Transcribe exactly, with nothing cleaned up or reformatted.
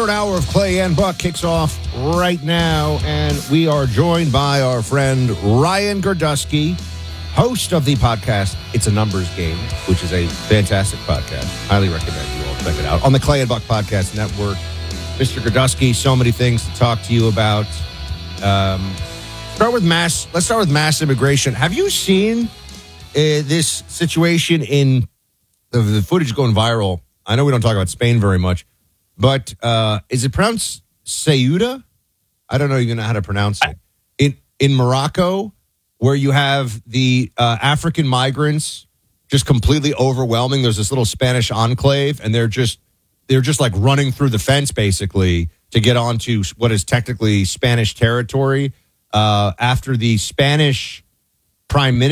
Third hour of Clay and Buck kicks off right now, and we are joined by our friend Ryan Girdusky, host of the podcast It's a Numbers Game, which is a fantastic podcast. Highly recommend you all check it out on the Clay and Buck Podcast Network. Mister Girdusky, so many things to talk to you about. Um, start with mass. Let's start with mass immigration. Have you seen uh, this situation in the, the footage going viral? I know we don't talk about Spain very much, but uh, is it pronounced Ceuta? I don't know even know how to pronounce it. In in Morocco, where you have the uh, African migrants just completely overwhelming. There's this little Spanish enclave, and they're just they're just like running through the fence basically to get onto what is technically Spanish territory. Uh, after the Spanish prime minister